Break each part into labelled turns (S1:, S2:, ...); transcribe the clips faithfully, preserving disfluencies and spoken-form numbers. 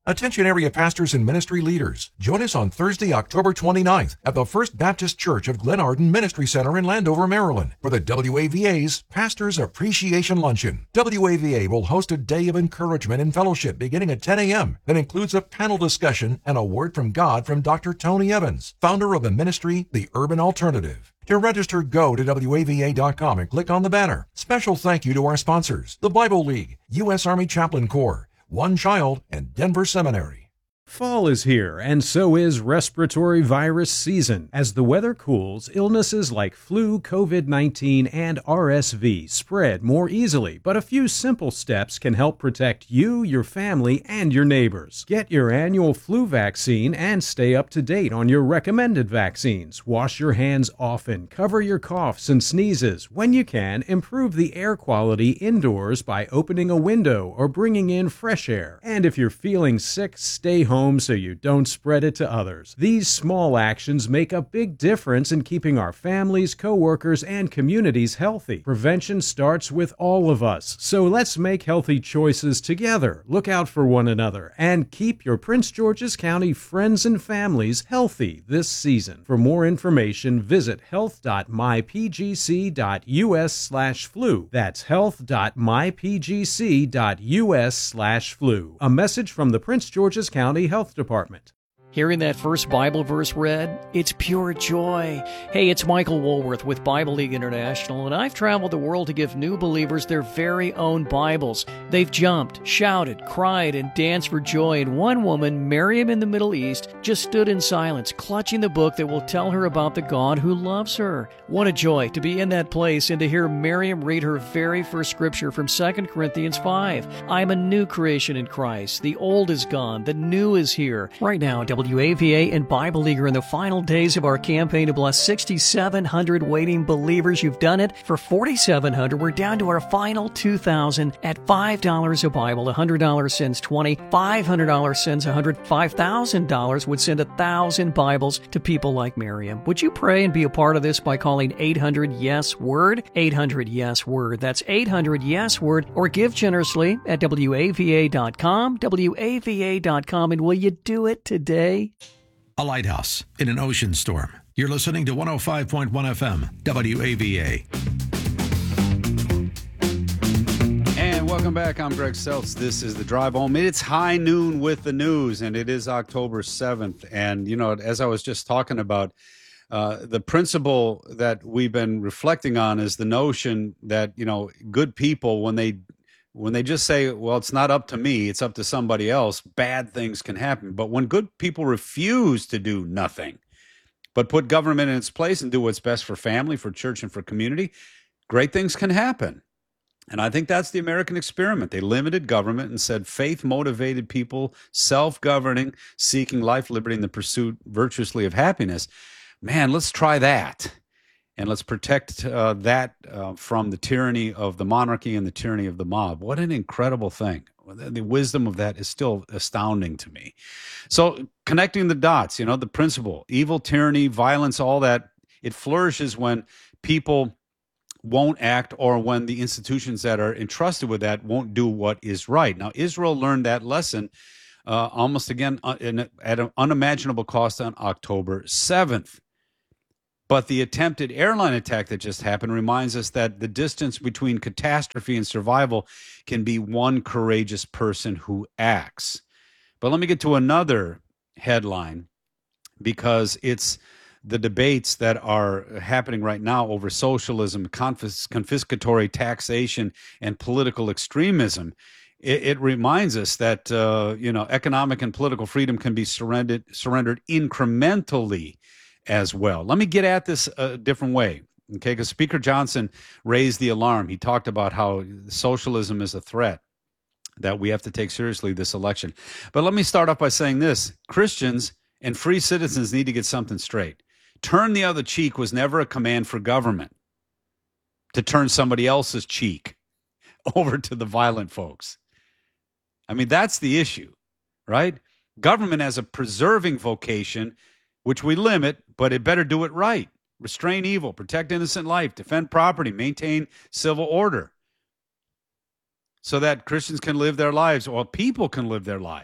S1: Attention area pastors and ministry leaders. Join us on Thursday, October twenty-ninth at the First Baptist Church of Glenarden Ministry Center in Landover, Maryland for the W A V A's Pastors Appreciation Luncheon. W A V A will host a day of encouragement and fellowship beginning at ten a.m. that includes a panel discussion and a word from God from Doctor Tony Evans, founder of the ministry, The Urban Alternative. To register, go to W A V A dot com and click on the banner. Special thank you to our sponsors, the Bible League, U S Army Chaplain Corps, One Child, and Denver Seminary.
S2: Fall is here, and so is respiratory virus season. As the weather cools, illnesses like flu, COVID nineteen, and R S V spread more easily, but a few simple steps can help protect you, your family, and your neighbors. Get your annual flu vaccine and stay up to date on your recommended vaccines. Wash your hands often, cover your coughs and sneezes. When you can, improve the air quality indoors by opening a window or bringing in fresh air. And if you're feeling sick, stay home so you don't spread it to others. These small actions make a big difference in keeping our families, coworkers, and communities healthy. Prevention starts with all of us, so let's make healthy choices together. Look out for one another and keep your Prince George's County friends and families healthy this season. For more information, visit health dot my p g c dot u s slash flu. That's health dot my p g c dot u s slash flu. A message from the Prince George's County Health Department.
S3: Hearing that first Bible verse read, it's pure joy. Hey, it's Michael Woolworth with Bible League International, and I've traveled the world to give new believers their very own Bibles. They've jumped, shouted, cried, and danced for joy, and one woman, Miriam in the Middle East, just stood in silence, clutching the book that will tell her about the God who loves her. What a joy to be in that place and to hear Miriam read her very first scripture from Second Corinthians five. I am a new creation in Christ. The old is gone, the new is here. Right now, W A V A and Bible League are in the final days of our campaign to bless six thousand seven hundred waiting believers. You've done it. For four thousand seven hundred, we're down to our final two thousand at five dollars a Bible. one hundred dollars sends twenty dollars, five hundred dollars sends one hundred dollars, five thousand dollars would send one thousand Bibles to people like Miriam. Would you pray and be a part of this by calling eight hundred yes word? eight hundred yes word. That's eight hundred yes word. Or give generously at W A V A dot com, W A V A dot com, and will you do it today?
S4: A lighthouse in an ocean storm. You're listening to one oh five point one F M, W A V A.
S5: And welcome back. I'm Greg Seltz. This is The Drive Home. It's high noon with the news, and it is October seventh. And, you know, as I was just talking about, uh, the principle that we've been reflecting on is the notion that, you know, good people, when they When they just say, well, it's not up to me, it's up to somebody else, bad things can happen. But when good people refuse to do nothing, but put government in its place and do what's best for family, for church, and for community, great things can happen. And I think that's the American experiment. They limited government and said faith-motivated people, self-governing, seeking life, liberty, and the pursuit virtuously of happiness. Man, let's try that. And let's protect uh, that uh, from the tyranny of the monarchy and the tyranny of the mob. What an incredible thing. The wisdom of that is still astounding to me. So connecting the dots, you know, the principle, evil, tyranny, violence, all that, it flourishes when people won't act or when the institutions that are entrusted with that won't do what is right. Now, Israel learned that lesson uh, almost again uh, in, at an unimaginable cost on October seventh. But the attempted airline attack that just happened reminds us that the distance between catastrophe and survival can be one courageous person who acts. But let me get to another headline, because it's the debates that are happening right now over socialism, confis- confiscatory taxation, and political extremism. It, it reminds us that uh, you know, economic and political freedom can be surrendered surrendered incrementally as well. Let me get at this a different way, okay? Because Speaker Johnson raised the alarm. He talked about how socialism is a threat that we have to take seriously this election. But let me start off by saying this. Christians and free citizens need to get something straight. Turn the other cheek was never a command for government to turn somebody else's cheek over to the violent folks. I mean, that's the issue, right? Government has a preserving vocation, which we limit, but it better do it right. Restrain evil, protect innocent life, defend property, maintain civil order, so that Christians can live their lives, or people can live their lives,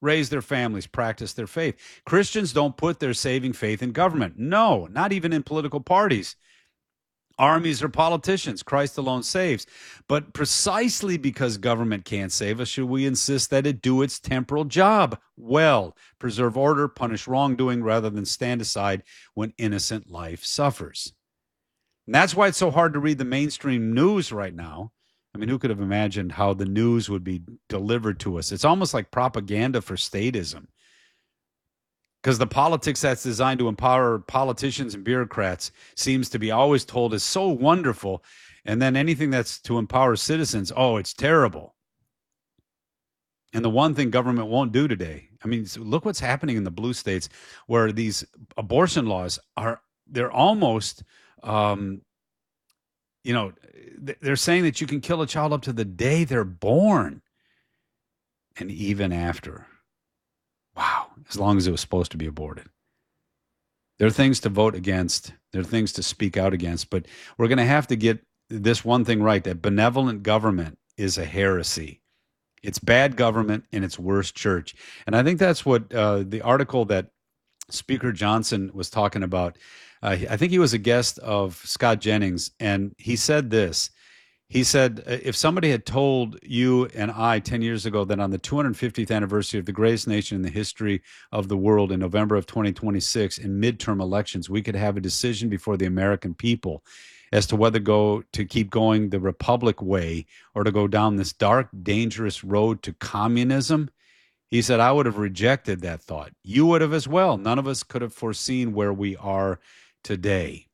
S5: raise their families, practice their faith. Christians don't put their saving faith in government. No, not even in political parties, armies, or politicians. Christ alone saves. But precisely because government can't save us, should we insist that it do its temporal job well, preserve order, punish wrongdoing, rather than stand aside when innocent life suffers. And that's why it's so hard to read the mainstream news right now. I mean, who could have imagined how the news would be delivered to us? It's almost like propaganda for statism. Because the politics that's designed to empower politicians and bureaucrats seems to be always told is so wonderful. And then anything that's to empower citizens, oh, it's terrible. And the one thing government won't do today, I mean, look what's happening in the blue states where these abortion laws are, they're almost, um, you know, they're saying that you can kill a child up to the day they're born and even after. Wow, as long as it was supposed to be aborted. There are things to vote against. There are things to speak out against. But we're going to have to get this one thing right, that benevolent government is a heresy. It's bad government and it's worse church. And I think that's what uh, the article that Speaker Johnson was talking about, uh, I think he was a guest of Scott Jennings, and he said this. He said, if somebody had told you and I ten years ago that on the two hundred fiftieth anniversary of the greatest nation in the history of the world in November of twenty twenty-six, in midterm elections, we could have a decision before the American people as to whether go to keep going the Republic way or to go down this dark, dangerous road to communism, he said, I would have rejected that thought. You would have as well. None of us could have foreseen where we are today.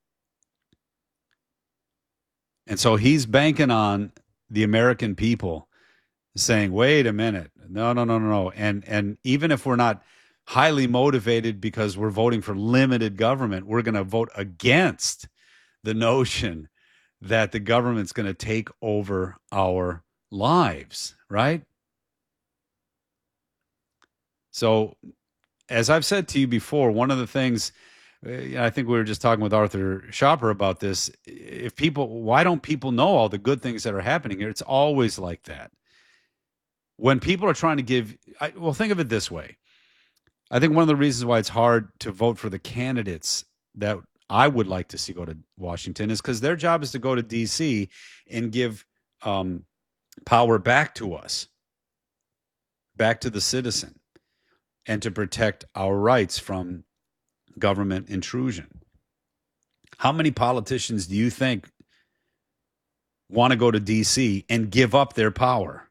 S5: And so he's banking on the American people saying, wait a minute, no, no, no, no, no. And, and even if we're not highly motivated because we're voting for limited government, we're going to vote against the notion that the government's going to take over our lives, right? So as I've said to you before, one of the things, I think we were just talking with Arthur Schapper about this. If people, why don't people know all the good things that are happening here? It's always like that. When people are trying to give, I, well, think of it this way. I think one of the reasons why it's hard to vote for the candidates that I would like to see go to Washington is because their job is to go to D C and give um, power back to us, back to the citizen, and to protect our rights from government intrusion. How many politicians do you think want to go to D C and give up their power?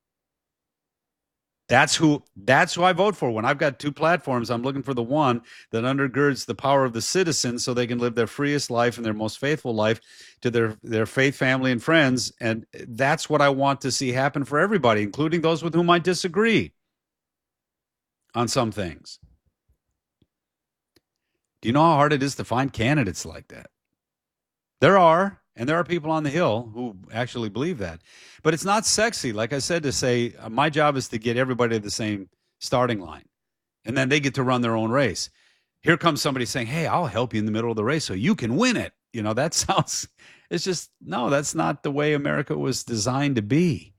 S5: That's who that's who I vote for. When I've got two platforms, I'm looking for the one that undergirds the power of the citizens so they can live their freest life and their most faithful life to their, their faith, family, and friends. And that's what I want to see happen for everybody, including those with whom I disagree on some things. Do you know how hard it is to find candidates like that? There are, and there are people on the Hill who actually believe that. But it's not sexy, like I said, to say, uh, my job is to get everybody to the same starting line. And then they get to run their own race. Here comes somebody saying, hey, I'll help you in the middle of the race so you can win it. You know, that sounds, it's just, no, that's not the way America was designed to be.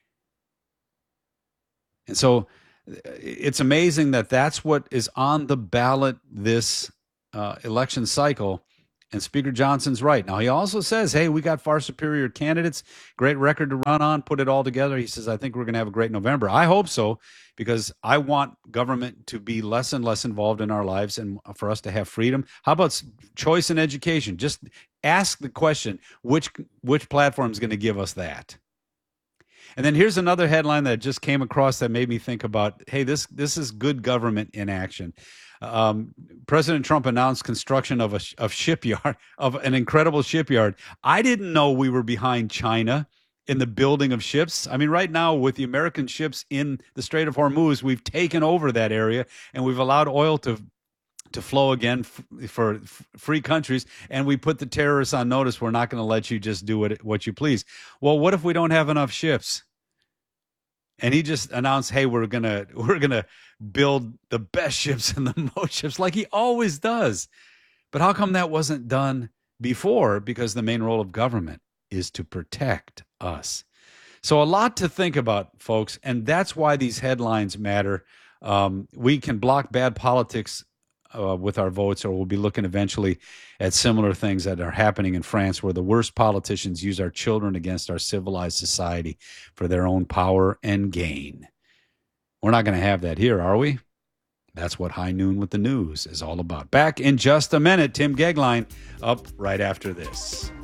S5: And so it's amazing that that's what is on the ballot this uh, election cycle. And Speaker Johnson's right. Now, he also says, hey, we got far superior candidates, great record to run on, put it all together. He says, I think we're going to have a great November. I hope so, because I want government to be less and less involved in our lives and for us to have freedom. How about choice in education? Just ask the question, which which platform is going to give us that? And then here's another headline that just came across that made me think about, hey, this this is good government in action. Um, President Trump announced construction of a of shipyard, of an incredible shipyard. I didn't know we were behind China in the building of ships. I mean, right now with the American ships in the Strait of Hormuz, we've taken over that area and we've allowed oil to to flow again f- for f- free countries. And we put the terrorists on notice. We're not going to let you just do what, what you please. Well, what if we don't have enough ships? And he just announced, hey, we're going to we're going to build the best ships and the most ships, like he always does. But how come that wasn't done before? Because the main role of government is to protect us. So a lot to think about, folks. And that's why these headlines matter. Um, we can block bad politics uh, with our votes, or we'll be looking eventually at similar things that are happening in France, where the worst politicians use our children against our civilized society for their own power and gain. We're not going to have that here, are we? That's what High Noon with the News is all about. Back in just a minute. Tim Gegline up right after this.